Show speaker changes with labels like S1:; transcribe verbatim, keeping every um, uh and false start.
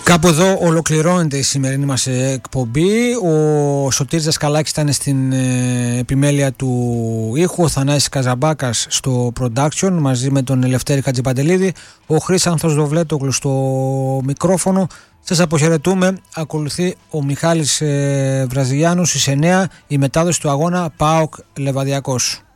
S1: Κάπου εδώ ολοκληρώνεται η σημερινή μας εκπομπή. Ο Σωτήρης Δασκαλάκης ήταν στην ε, επιμέλεια του ήχου, ο Θανάσης Καζαμπάκας στο production μαζί με τον Ελευθέρη Χατζηπαντελίδη, ο Χρήσανθος Δοβλέτογλου στο μικρόφωνο. Σας αποχαιρετούμε. Ακολουθεί ο Μιχάλης ε, Βραζιλιάνος στις εννιά, η μετάδοση του αγώνα ΠΑΟΚ Λεβαδιακός.